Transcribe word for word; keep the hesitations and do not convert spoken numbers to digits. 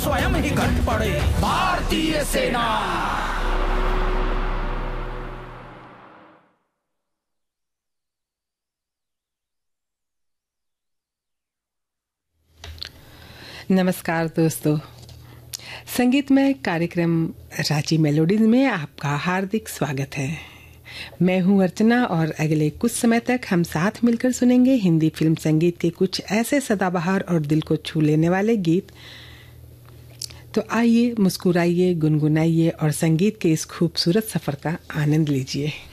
स्वयं ही घट पड़े भारतीय सेना। नमस्कार दोस्तों, संगीतमय कार्यक्रम रांची मेलोडीज में आपका हार्दिक स्वागत है। मैं हूं अर्चना और अगले कुछ समय तक हम साथ मिलकर सुनेंगे हिंदी फिल्म संगीत के कुछ ऐसे सदाबहार और दिल को छू लेने वाले गीत। तो आइए, मुस्कुराइए, गुनगुनाइए और संगीत के इस खूबसूरत सफर का आनंद लीजिए।